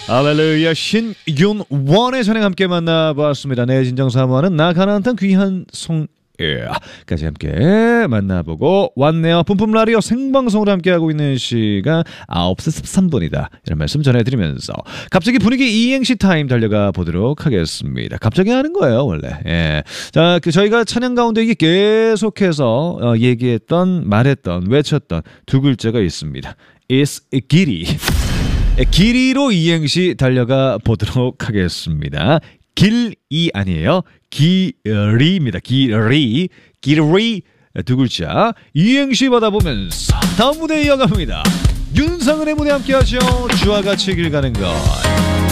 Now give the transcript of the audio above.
할렐루야. 신윤원의 찬양 함께 만나보았습니다. 내 진정 사모하는 나 가난한 귀한 송까지 함께 만나보고 왔네요. 뿜뿜라디오 생방송으로 함께하고 있는 시간 9시 13분이다 이런 말씀 전해드리면서 갑자기 분위기 이행시 타임 달려가 보도록 하겠습니다. 갑자기 하는 거예요 원래. 예. 자, 저희가 찬양 가운데 이게 계속해서 얘기했던 말했던 외쳤던 두 글자가 있습니다. It's 길이. 길이로 이행시 달려가 보도록 하겠습니다. 길이 아니에요. 길이입니다. 길이 두 글자 이행시 받아보면서 다음 무대 이어갑니다. 윤상은의 무대 함께하죠. 주와 같이 길 가는 것.